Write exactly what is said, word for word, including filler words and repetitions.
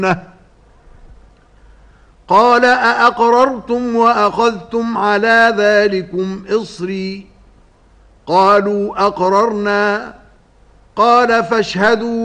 قال أأقررتم وأخذتم على ذلكم إصري قالوا أقررنا قال فاشهدوا